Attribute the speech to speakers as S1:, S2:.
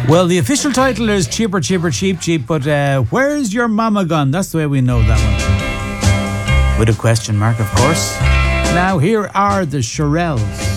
S1: Well, the official title is Cheaper, Cheaper, Cheap, Cheap, but where's your mama gone? That's the way we know that one. With a question mark, of course. Now, here are the Shirelles.